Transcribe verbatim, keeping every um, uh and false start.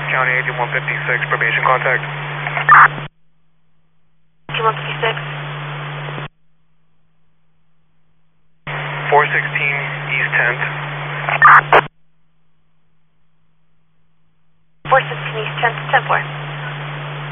County, eighteen one fifty-six, probation contact. eighteen one fifty-six. four sixteen East tenth. four sixteen East tenth, ten four.